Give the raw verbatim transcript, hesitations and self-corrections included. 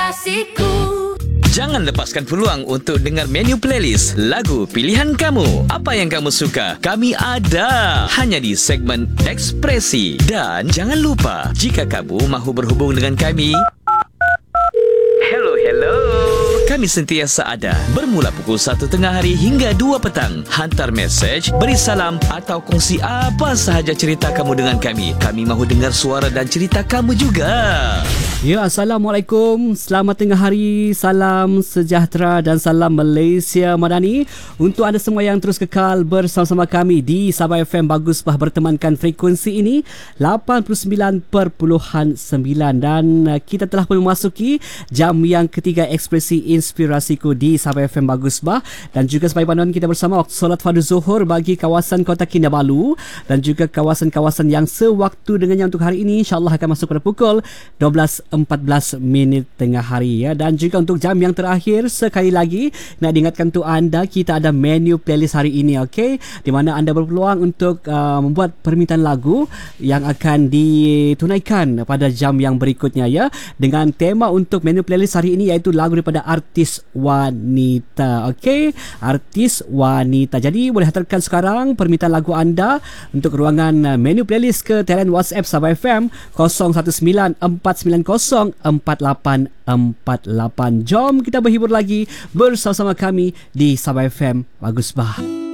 Inspirasiku. Jangan lepaskan peluang untuk dengar menu playlist lagu pilihan kamu. Apa yang kamu suka, kami ada hanya di segmen Ekspresi. Dan jangan lupa, jika kamu mahu berhubung dengan kami, hello, hello. Kami sentiasa ada bermula pukul satu tengah hari hingga dua petang. Hantar mesej, beri salam atau kongsi apa sahaja cerita kamu dengan kami. Kami mahu dengar suara dan cerita kamu juga. Ya, Assalamualaikum. Selamat tengah hari. Salam sejahtera dan salam Malaysia Madani. Untuk anda semua yang terus kekal bersama-sama kami di Sabah F M Bagus Bah bertemankan frekuensi ini lapan puluh sembilan perpuluhan sembilan. Dan kita telah pun memasuki jam yang ketiga Ekspresi Inspirasiku di Sabah F M Bagus Bah. Dan juga sebagai panduan kita bersama waktu solat fardu zuhur bagi kawasan Kota Kinabalu dan juga kawasan-kawasan yang sewaktu dengannya untuk hari ini, insyaAllah akan masuk pada pukul dua belas empat belas minit tengah hari ya. Dan juga untuk jam yang terakhir, sekali lagi nak diingatkan untuk anda, kita ada menu playlist hari ini, okey, di mana anda berpeluang untuk uh, membuat permintaan lagu yang akan ditunaikan pada jam yang berikutnya ya, dengan tema untuk menu playlist hari ini iaitu lagu daripada artis wanita. Okey, artis wanita. Jadi boleh hantarkan sekarang permintaan lagu anda untuk ruangan menu playlist ke talian WhatsApp Sabah F M kosong satu sembilan empat sembilan kosong empat lapan empat lapan. Jom kita berhibur lagi bersama-sama kami di Sabah F M Bagus Bah.